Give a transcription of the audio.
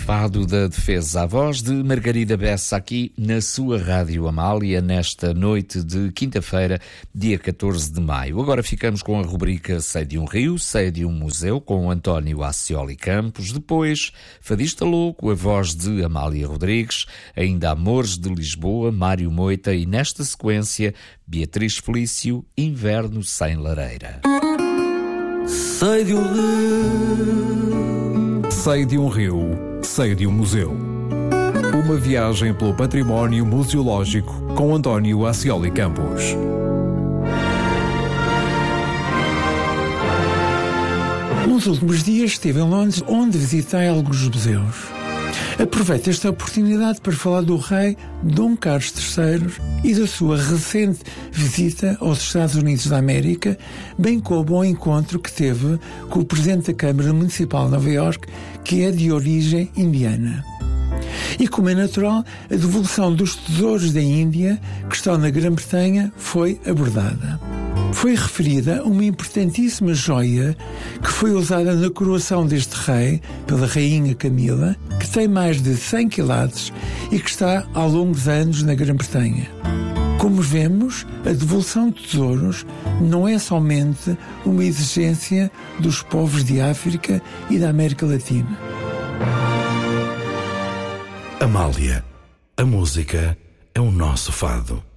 Fado da Defesa, a voz de Margarida Bessa aqui na sua Rádio Amália nesta noite de quinta-feira, dia 14 de maio. Agora ficamos com a rubrica Sei de um Rio, Sei de um Museu, com António Ascioli Campos. Depois, Fadista Louco, a voz de Amália Rodrigues, ainda Amores de Lisboa, Mário Moita e nesta sequência, Beatriz Felício, Inverno Sem Lareira. Sei de um rio, sei de um rio, sei de um museu. Uma viagem pelo património museológico com António Ascioli Campos. Nos últimos dias estive em Londres, onde visitei alguns museus. Aproveito esta oportunidade para falar do rei Dom Carlos III e da sua recente visita aos Estados Unidos da América, bem como ao encontro que teve com o presidente da Câmara Municipal de Nova Iorque, que é de origem indiana. E, como é natural, a devolução dos tesouros da Índia, que estão na Grã-Bretanha, foi abordada. Foi referida uma importantíssima joia que foi usada na coroação deste rei pela rainha Camila, que tem mais de 100 quilates e que está há longos anos na Grã-Bretanha. Como vemos, a devolução de tesouros não é somente uma exigência dos povos de África e da América Latina. Amália, a música é o nosso fado.